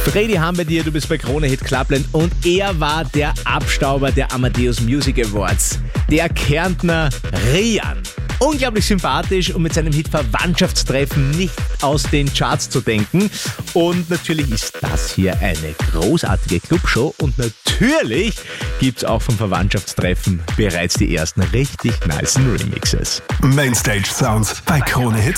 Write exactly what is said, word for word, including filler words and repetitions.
Freddy haben wir dir, du bist bei Krone Hit Clubland und er war der Abstauber der Amadeus Music Awards. Der Kärntner Rian. Unglaublich sympathisch und mit seinem Hit Verwandtschaftstreffen nicht aus den Charts zu denken. Und natürlich ist das hier eine großartige Clubshow und natürlich gibt's auch vom Verwandtschaftstreffen bereits die ersten richtig nicen Remixes. Mainstage Sounds bei Krone Hit